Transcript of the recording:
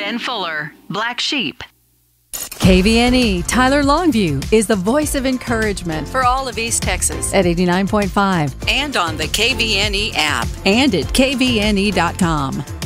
Ken Fuller, Black Sheep. KVNE Tyler Longview is the voice of encouragement for all of East Texas at 89.5 and on the KVNE app and at kvne.com.